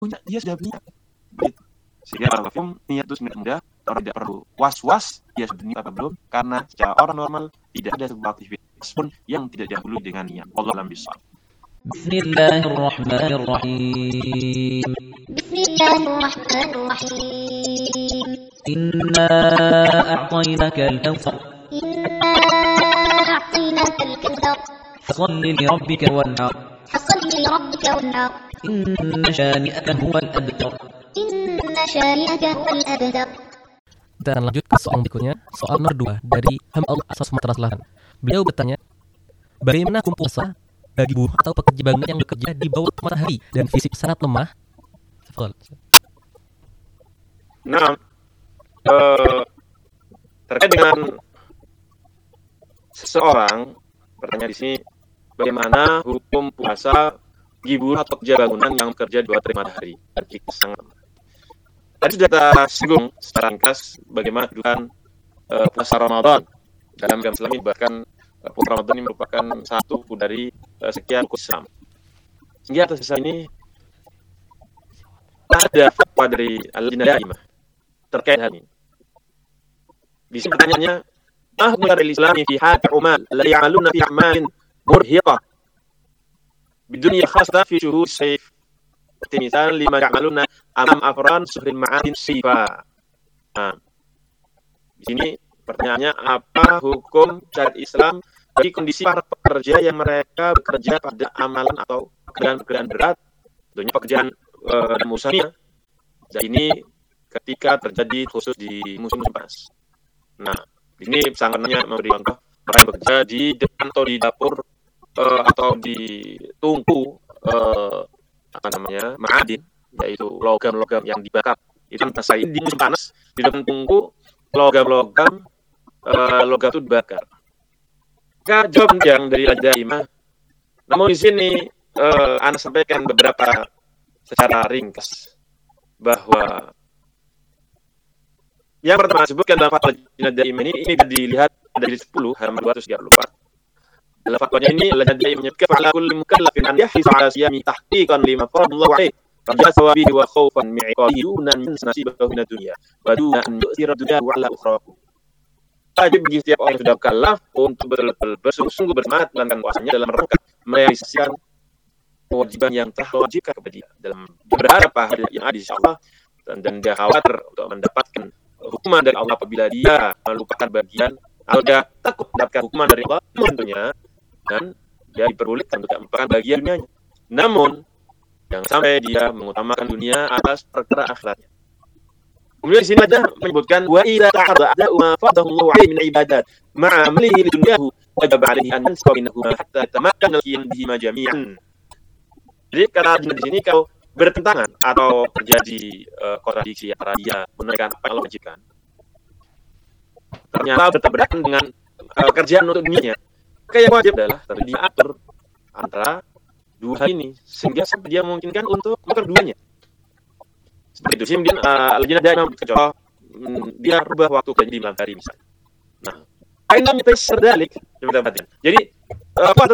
punya, dia sudah punya. Begitu. Sehingga barakallahu niat itu sebenarnya mudah, orang tidak perlu was-was dia sudah niat apa belum, karena secara orang normal tidak ada sebuah aktivitas pun yang tidak didahului dengan niat. Wallahu a'lam bishawab. Bismillahirrahmanirrahim. Bismillahirrahmanirrahim. Inna a'tainakal kautsar. Inna a'tainakal kautsar. Fasalli li rabbika wanhar. Fasalli li rabbika wanhar. Inna shani'aka huwal abtar. Inna shani'aka huwal abtar. Kita akan lanjut ke soal berikutnya, soal nomor 2 dari Hamzah asal Sumatera Selatan. Beliau bertanya, bagaimana hukum puasa bagi buruh atau pekerja bangunan yang bekerja di bawah matahari dan fisik sangat lemah? Nah, terkait dengan seseorang, pertanyaan di sini, bagaimana hukum puasa bagi buruh atau pekerja bangunan yang bekerja di bawah terik matahari dan fisik sangat lemah? Tadi sudah kita singgung secara ringkas bagaimana kedudukan puasa Ramadan dalam agama Islam, bahkan puasa Ramadan ini merupakan satu dari sekian rukun Islam. Sehingga atas dasar ini ada fatwa dari Al-Lajnah Daimah terkait hal ini. Di sini pertanyaannya, ma hukum syar'il Islami fi hal umal la ya'maluna fi a'malin murhiqah bidunya khassa fi shuhur sayf. Misal lima ya'maluna amam afran suhrin ma'adin sifa. Nah, di sini pertanyaannya, apa hukum syariat Islam bagi kondisi para pekerja yang mereka bekerja pada amalan atau pekerjaan-pekerjaan berat, tentunya pekerjaan musimnya. Dan ini ketika terjadi khusus di musim panas. Nah, di sini sangatnya memberi contoh orang yang bekerja di depan atau di dapur atau di tungku ma'adin, yaitu logam-logam yang dibakar. Itu saya di musim panas di depan tungku logam itu dibakar. Maka jawab yang dari Lajnah Daimah. Namun di sini Anda sampaikan beberapa secara ringkas bahwa yang pertama disebutkan dalam fatwa Lajnah Daimah ini dilihat dari 10 halaman 234. Dalam fatwanya ini Lajnah Daimah menyebutkan ala kulli mukallafin an yahris ala siyami tahqiqan lima faradallahu alaihi raja sawabihi wa khaufan mi'iqabihi dunan nasibahu min dunya wa duna an yu'thira dunyahu ala ukhrahu. Wajib bagi setiap orang yang sudah mukallaf untuk betul-betul bersungguh-sungguh bersemangat menjalankan puasanya dalam rangka merealisasikan kewajiban yang telah diwajibkan kepada dia dalam beberapa hal yang ada insyaallah, dan dia khawatir untuk mendapatkan hukuman dari Allah apabila dia melupakan bagian atau dia takut mendapatkan hukuman dari Allah tentunya, dan dia diperbolehkan untuk melupakan bagian dunianya. Namun jangan sampai dia mengutamakan dunia atas perkara akhiratnya. Kemudian di sini aja menyebutkan wa idza ta'arada ma fadahu Allah 'alaihi min ibadat ma'a amalihi lidunyahu wajib 'alaihi an yansawinahu hatta tamakkana bihi jami'an. Jadi karena di sini kalau bertentangan atau terjadi kontradiksi antara dia menunaikan apa yang Allah wajibkan, ternyata bertabrakan dengan kerjaan untuk dunianya, maka yang wajib adalah dia atur antara dua hal ini sehingga sampai dia memungkinkan untuk keduanya. Seperti itu sih. Kemudian Lajnah Daimah contoh dia rubah waktu kerja di malam hari misalnya. Nah, aina mitaisar dalik. Jadi apa